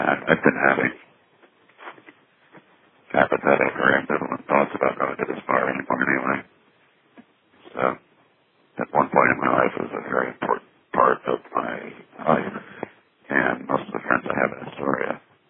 I've been having apathetic or ambivalent thoughts about going to this bar anymore anyway. So, at one point in my life, it was a very important part of my life. And most of the friends I have in the store